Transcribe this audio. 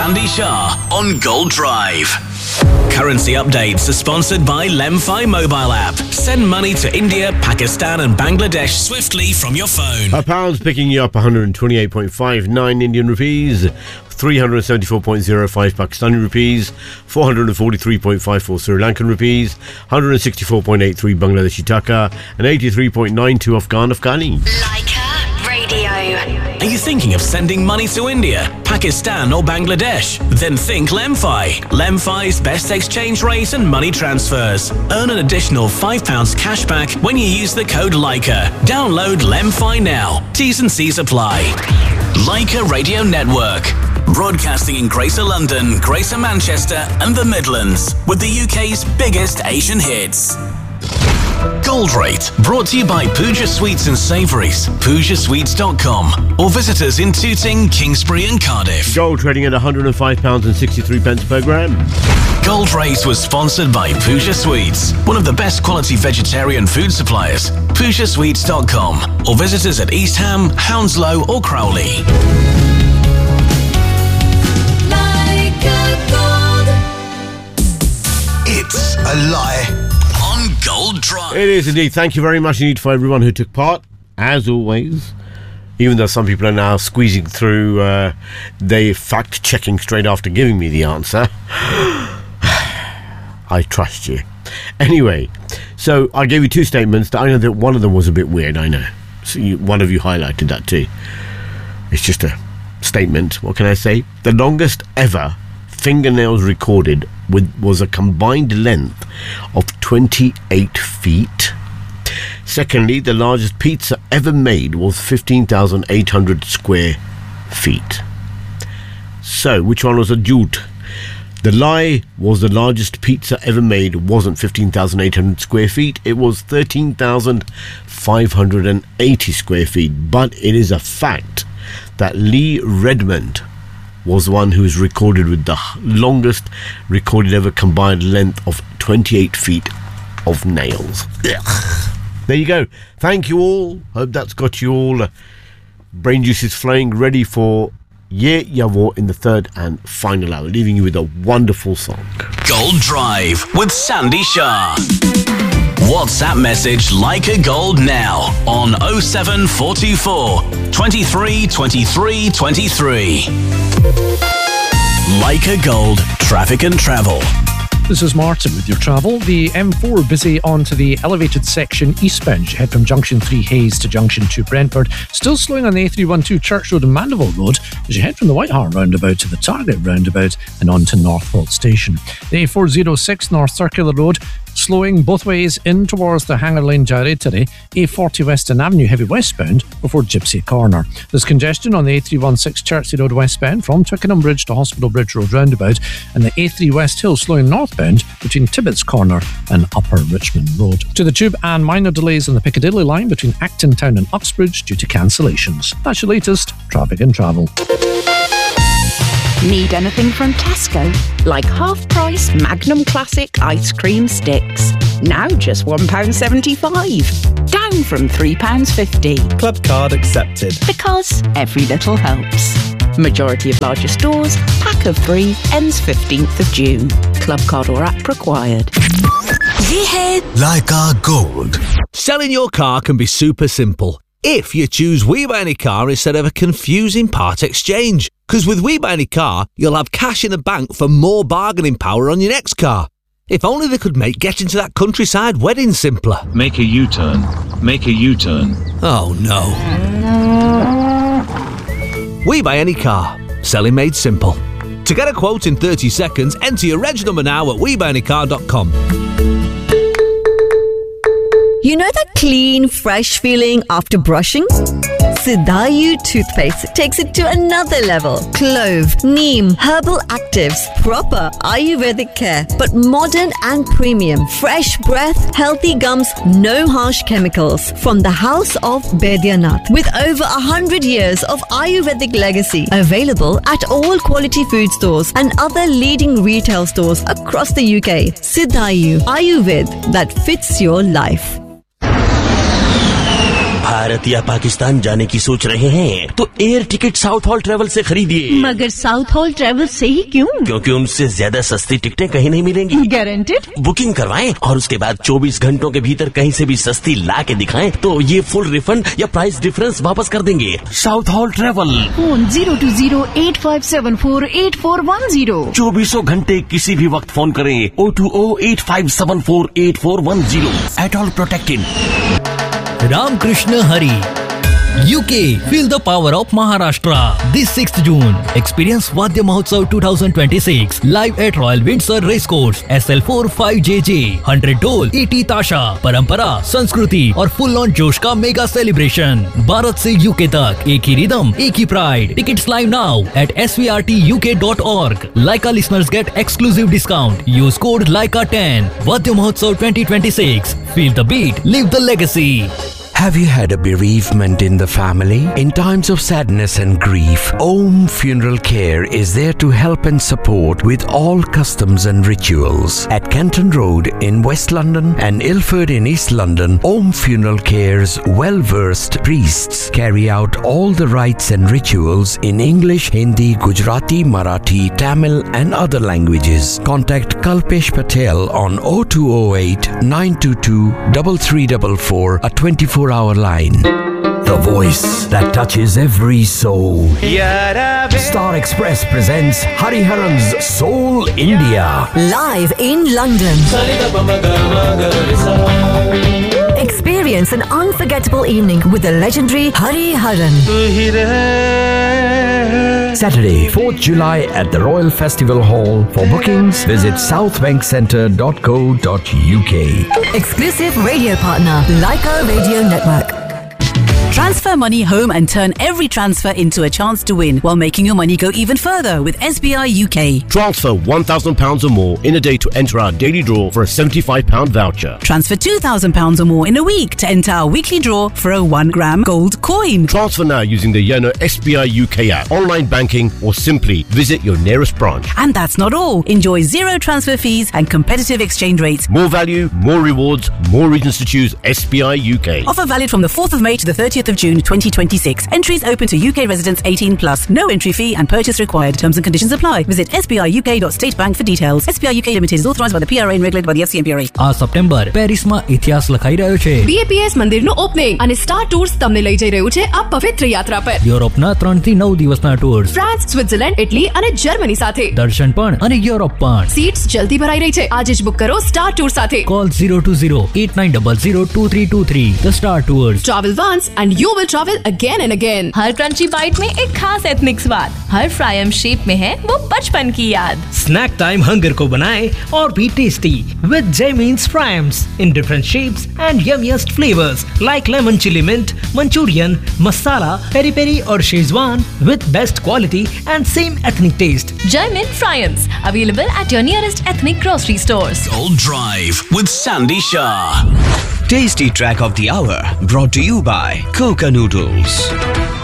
Sandy Shah on Gold Drive. Currency updates are sponsored by Lemfi mobile app. Send money to India, Pakistan and Bangladesh swiftly from your phone. A pound's picking you up 128.59 Indian rupees, 374.05 Pakistani rupees, 443.54 Sri Lankan rupees, 164.83 Bangladeshi taka, and 83.92 Afghani. Leica Radio. Are you thinking of sending money to India, Pakistan or Bangladesh? Then think Lemfi. Lemfi's best exchange rate and money transfers. Earn an additional £5 cash back when you use the code Leica. Download Lemfi now. T's and C's apply. Leica Radio Network. Broadcasting in Greater London, Greater Manchester and the Midlands with the UK's biggest Asian hits. Gold Rate, brought to you by Pooja Sweets and Savouries, PoojaSweets.com, or visit us in Tooting, Kingsbury and Cardiff. Gold trading at £105.63 per gram. Gold Rate was sponsored by Pooja Sweets, one of the best quality vegetarian food suppliers. PoojaSweets.com, or visit us at East Ham, Hounslow or Crowley. It's a lie. Gold Drive. It is indeed. Thank you very much indeed for everyone who took part, as always. Even though some people are now squeezing through, they fact-checking straight after giving me the answer. I trust you. Anyway, so I gave you two statements. I know that one of them was a bit weird, I know. So one of you highlighted that too. It's just a statement. What can I say? The longest ever fingernails recorded was a combined length of 28 feet. Secondly, the largest pizza ever made was 15,800 square feet. So, which one was a jute? The lie was the largest pizza ever made wasn't 15,800 square feet. It was 13,580 square feet. But it is a fact that Lee Redmond was the one who is recorded with the longest recorded ever combined length of 28 feet of nails. There you go. Thank you all. Hope that's got you all brain juices flowing, ready for Ye Yavo in the third and final hour, leaving you with a wonderful song. Gold Drive with Sandy Shah. WhatsApp message Leica Gold now on 07424 23 23 23. Leica Gold, traffic and travel. This is Martin with your travel. The M4 busy onto the elevated section eastbound. You head from Junction 3 Hayes to Junction 2 Brentford. Still slowing on the A312 Church Road and Mandeville Road as you head from the White Hart roundabout to the Target roundabout and on to Northholt Station. The A406 North Circular Road slowing both ways in towards the Hanger Lane Gyratory, A40 Western Avenue heavy westbound before Gypsy Corner. There's congestion on the A316 Chertsey Road westbound from Twickenham Bridge to Hospital Bridge Road roundabout, and the A3 West Hill slowing northbound between Tibbetts Corner and Upper Richmond Road. To the Tube, and minor delays on the Piccadilly line between Acton Town and Uxbridge due to cancellations. That's your latest traffic and travel. Need anything from Tesco? Like half-price Magnum Classic ice cream sticks. Now just £1.75. Down from £3.50. Club card accepted. Because every little helps. Majority of larger stores, pack of 3, ends 15th of June. Club card or app required. Yeah. Leica Gold. Selling your car can be super simple if you choose We Buy Any Car instead of a confusing part exchange. Because with We Buy Any Car, you'll have cash in the bank for more bargaining power on your next car. If only they could make getting to that countryside wedding simpler. Make a U-turn. Make a U-turn. Oh no. We Buy Any Car. Selling made simple. To get a quote in 30 seconds, enter your reg number now at WeBuyAnyCar.com. You know that clean, fresh feeling after brushing? Sidayu toothpaste takes it to another level. Clove, neem, herbal actives, proper Ayurvedic care, but modern and premium. Fresh breath, healthy gums, no harsh chemicals. From the house of Baidyanath, with over 100 years of Ayurvedic legacy. Available at all quality food stores and other leading retail stores across the UK. Sidayu, Ayurved that fits your life. Bharat या पाकिस्तान जाने की सोच रहे हैं तो air ticket south hall travel से खरीदिए। मगर साउथ हॉल ट्रेवल से ही क्यों? क्योंकि उनसे ज्यादा सस्ती टिकटें कहीं नहीं मिलेंगी। गारंटेड? बुकिंग करवाएं और उसके बाद 24 घंटों के भीतर कहीं से भी सस्ती ला के दिखाएं तो ये फुल रिफंड या प्राइस डिफरेंस वापस कर देंगे। South hall travel. फोन 020-8574-8410। 24 घंटे किसी भी वक्त फोन करें 020-8574-8410। At all protected. Ramkrishna Hari. UK, feel the power of Maharashtra. This 6th June, experience Vadya Mahotsav 2026 live at Royal Windsor Racecourse, SL4 5JJ, 100 Dole, 80 Tasha, परंपरा, संस्कृति और full on जोश का मेगा सेलिब्रेशन। भारत से UK तक एक ही rhythm, एक ही pride. Tickets live now at svrtuk.org. Laika listeners get exclusive discount. Use code LAIKA10. Vadya Mahotsav 2026. Feel the beat, live the legacy. Have you had a bereavement in the family? In times of sadness and grief, Om Funeral Care is there to help and support with all customs and rituals. At Canton Road in West London and Ilford in East London, Om Funeral Care's well-versed priests carry out all the rites and rituals in English, Hindi, Gujarati, Marathi, Tamil and other languages. Contact Kalpesh Patel on 0208 922 3344, a 24-hour line. The voice that touches every soul. Star Express presents Hariharan's Soul India. Live in London. Experience an unforgettable evening with the legendary Hariharan. Saturday, 4th July at the Royal Festival Hall. For bookings, visit southbankcentre.co.uk. Exclusive radio partner, Laika Radio Network. Transfer money home and turn every transfer into a chance to win while making your money go even further with SBI UK. Transfer £1,000 or more in a day to enter our daily draw for a £75 voucher. Transfer £2,000 or more in a week to enter our weekly draw for a 1 gram gold coin. Transfer now using the Yono SBI UK app, online banking or simply visit your nearest branch. And that's not all. Enjoy zero transfer fees and competitive exchange rates. More value, more rewards, more reasons to choose SBI UK. Offer valid from the 4th of May to the 30th of June 2026. Entries open to UK residents 18 plus. No entry fee and purchase required. Terms and conditions apply. Visit sbiuk.statebank for details. SBI UK Limited is authorised by the PRA and regulated by the FCMPRA. આ September પેરિસમાં ઇતિહાસ લખાઈ રહ્યો છે. BAPS મંદિરનું opening અને star tours તમને લઈ જઈ રહ્યું છે આ પવિત્ર યાત્રા પર. યુરોપના 3 થી 9 દિવસના ટૂર્સ. ફ્રાન્સ, સ્વિટ્ઝરલેન્ડ, ઇટલી અને જર્મની સાથે. દર્શન પણ અને યુરોપ પણ. સીટ્સ જલ્દી ભરાઈ રહી છે. આજે જ બુક કરો સ્ટાર ટૂર સાથે. Call 020-8900-2323. The Star Tours. Travel once and you will travel again and again. Her crunchy bite में एक खास एथनिक स्वाद, हर फ्रायम शेप में है वो बचपन की याद. स्नैक टाइम हंगर को बनाए और भी tasty with Jaymeens Fryams in different shapes and yummiest flavors like lemon chili mint, Manchurian, masala, peri peri or Szechuan with best quality and same ethnic taste. Jaymeens Fryams available at your nearest ethnic grocery stores. Gold Drive with Sandy Shah. Tasty track of the hour brought to you by Coca Noodles.